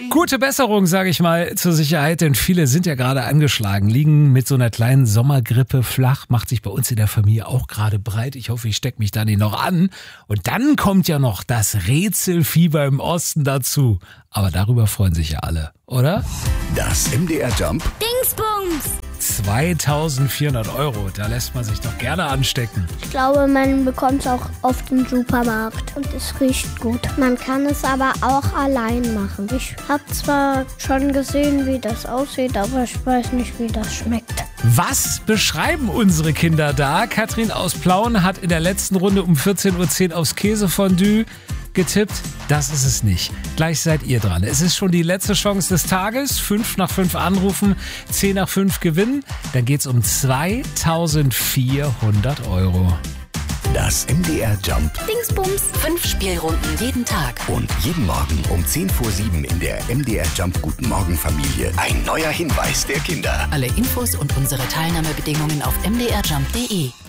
Gute Besserung, sage ich mal, zur Sicherheit, denn viele sind ja gerade angeschlagen, liegen mit so einer kleinen Sommergrippe flach, macht sich bei uns in der Familie auch gerade breit. Ich hoffe, ich stecke mich da nicht noch an. Und dann kommt ja noch das Rätselfieber im Osten dazu. Aber darüber freuen sich ja alle, oder? Das MDR Jump Dingsbums! 2.400 €, da lässt man sich doch gerne anstecken. Ich glaube, man bekommt es auch auf dem Supermarkt und es riecht gut. Man kann es aber auch allein machen. Ich habe zwar schon gesehen, wie das aussieht, aber ich weiß nicht, wie das schmeckt. Was beschreiben unsere Kinder da? Katrin aus Plauen hat in der letzten Runde um 14.10 Uhr aufs Käsefondue getippt. Das ist es nicht. Gleich seid ihr dran. Es ist schon die letzte Chance des Tages. 5 nach 5 anrufen, 10 nach 5 gewinnen. Dann geht's um 2.400 €. Das MDR Jump Dingsbums! 5 Spielrunden jeden Tag. und jeden Morgen um 10 vor 7 in der MDR Jump Guten Morgen Familie. Ein neuer Hinweis der Kinder. Alle Infos und unsere Teilnahmebedingungen auf mdrjump.de.